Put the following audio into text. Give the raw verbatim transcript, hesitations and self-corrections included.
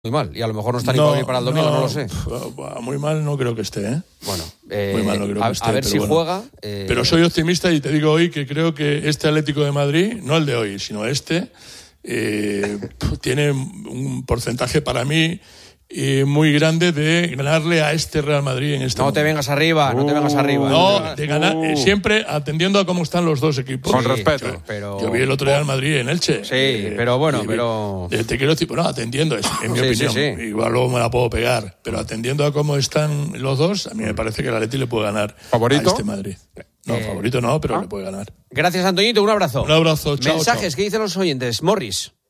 muy mal, y a lo mejor no está ni no, para, para el domingo, no, no lo sé. Muy mal no creo que esté, ¿eh? Bueno, eh, muy mal no creo a, que esté, a ver si bueno. juega. Eh... Pero soy optimista y te digo hoy que creo que este Atlético de Madrid, no el de hoy, sino este, eh, tiene un porcentaje para mí eh, muy grande de ganarle a este Real Madrid en este No momento. te vengas arriba, no te vengas arriba. No, de ganar, uh. eh, siempre atendiendo a cómo están los dos equipos. Con respeto. Yo, pero... yo vi el otro día al Madrid en Elche. Sí, eh, pero bueno, eh, pero... Eh, te quiero decir, bueno, atendiendo, es, en mi sí, opinión. Sí, sí. Igual luego me la puedo pegar, pero atendiendo a cómo están los dos, a mí me parece que el Atleti le puede ganar ¿Favorito? a este Madrid. No, eh... favorito no, pero ¿Ah? le puede ganar. Gracias, Antoñito, un abrazo. Un abrazo, chao. Mensajes, chao. ¿qué dicen los oyentes? Morris.